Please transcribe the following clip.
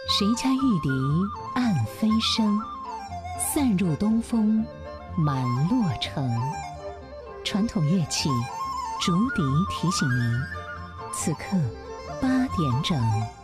谁家玉笛暗飞声，散入东风满洛城。传统乐器竹笛提醒您，此刻8点整。